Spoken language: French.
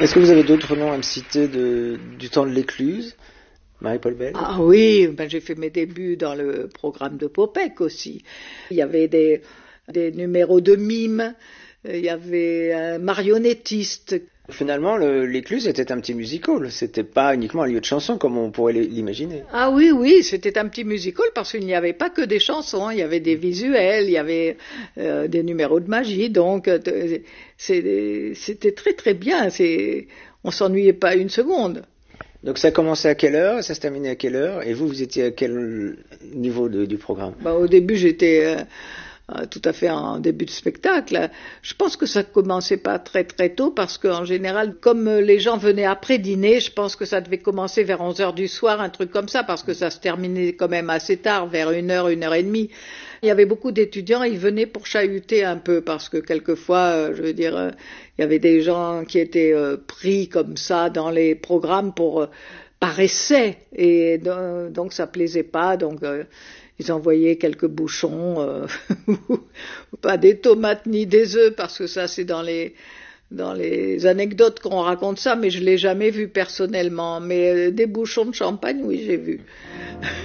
Est-ce que vous avez d'autres noms à me citer du temps de l'Écluse, Marie-Paul Bell? Ah oui, j'ai fait mes débuts dans le programme de Popek aussi. Il y avait des numéros de mime, il y avait un marionnettiste. Finalement, l'Écluse était un petit musical, c'était pas uniquement un lieu de chansons comme on pourrait l'imaginer. Ah oui, c'était un petit musical parce qu'il n'y avait pas que des chansons, il y avait des visuels, il y avait des numéros de magie, donc c'était très très bien, on s'ennuyait pas une seconde. Donc ça commençait à quelle heure, ça se terminait à quelle heure, et vous étiez à quel niveau du programme? Au début j'étais tout à fait en début de spectacle. Je pense que ça commençait pas très très tôt parce qu'en général, comme les gens venaient après dîner, je pense que ça devait commencer vers 11h du soir, un truc comme ça, parce que ça se terminait quand même assez tard, vers 1h, 1h30. Il y avait beaucoup d'étudiants, ils venaient pour chahuter un peu parce que quelquefois, il y avait des gens qui étaient pris comme ça dans les programmes par essai et donc ça plaisait pas, donc ils envoyaient quelques bouchons, pas des tomates ni des œufs parce que ça c'est dans les anecdotes qu'on raconte ça, mais je l'ai jamais vu personnellement. Mais des bouchons de champagne, oui, j'ai vu.